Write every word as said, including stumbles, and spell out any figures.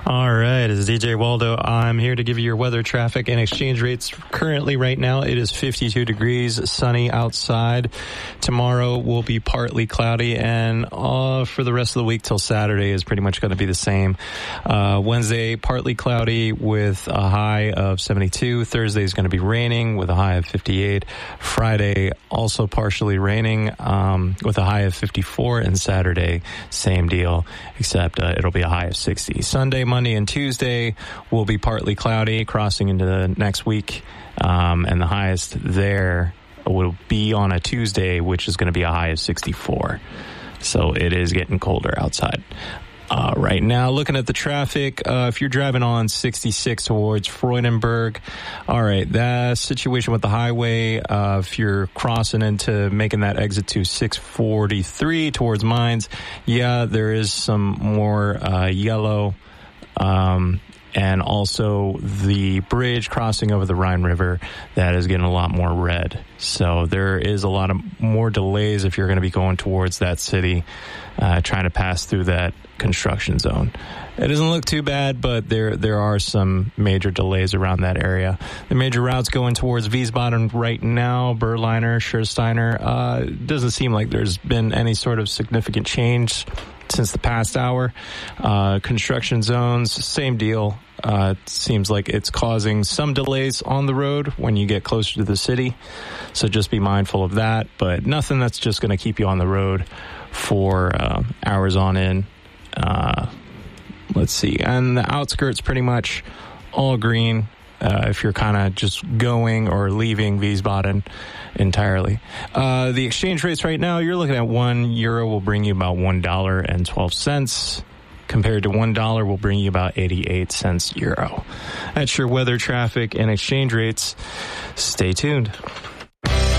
All right, it's D J Waldo. I'm here to give you your weather, traffic, and exchange rates. Currently, right now, it is fifty-two degrees, sunny outside. Tomorrow will be partly cloudy, and uh, for the rest of the week till Saturday is pretty much going to be the same. Uh, Wednesday, partly cloudy with a high of seventy-two. Thursday is going to be raining with a high of fifty-eight. Friday, also partially raining um, with a high of fifty-four. And Saturday, same deal, except uh, it'll be a high of sixty. Sunday, Monday, and Tuesday will be partly cloudy, crossing into the next week, um, and the highest there will be on a Tuesday, which is going to be a high of sixty-four. So it is getting colder outside. Uh, right now, looking at the traffic, uh, if you're driving on sixty-six towards Freudenberg, all right, that situation with the highway, uh, if you're crossing into making that exit to six forty-three towards Mines, yeah, there is some more uh, yellow. Um, and also the bridge crossing over the Rhine River, that is getting a lot more red. So there is a lot of more delays if you're going to be going towards that city, uh, trying to pass through that construction zone. It doesn't look too bad, but there there are some major delays around that area. The major routes going towards Wiesbaden right now, Berliner, Schursteiner, uh, doesn't seem like there's been any sort of significant change since the past hour. Uh, construction zones, same deal. Uh, it seems like it's causing some delays on the road when you get closer to the city. So just be mindful of that, but nothing that's just going to keep you on the road for uh, hours on end. Uh, let's see. And the outskirts pretty much all green. Uh, if you're kind of just going or leaving Wiesbaden entirely. Uh, the exchange rates right now, you're looking at one euro will bring you about one dollar and twelve cents. Compared to one dollar will bring you about eighty-eight cents euro. That's your weather, traffic, and exchange rates. Stay tuned.